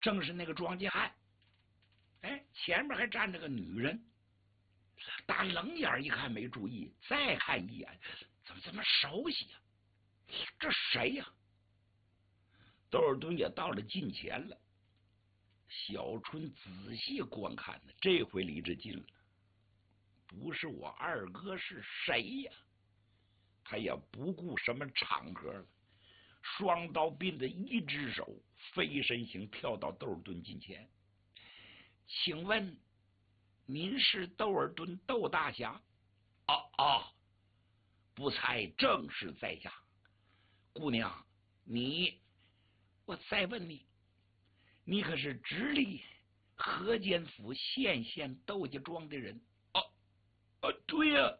正是那个庄稼汉。哎，前面还站着个女人，打冷眼一看没注意，再看一眼，怎么熟悉呀？这谁呀？窦尔敦也到了近前了，小春仔细观看呢，这回离这近了，不是我二哥是谁呀？他也不顾什么场合了，双刀并的一只手，飞身形跳到窦尔敦近前。请问您是窦尔敦窦大侠？哦，不才正是在下。姑娘，我再问你，你可是直隶河间府县县窦家庄的人？对呀。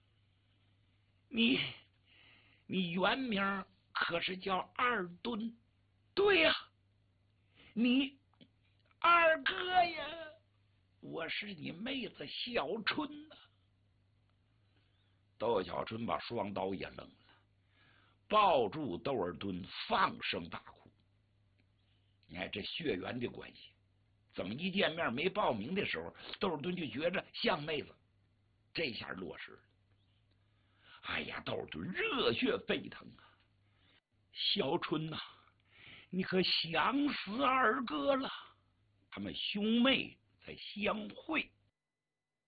你原名可是叫二敦？对呀。你二哥呀，我是你妹子小春呐。窦小春把双刀也扔了，抱住窦尔敦，放声大哭。你看这血缘的关系，怎么一见面没报名的时候，窦尔敦就觉着像妹子，这下落实了。哎呀，窦尔敦热血沸腾啊！小春呐，你可想死二哥了？他们兄妹才相会。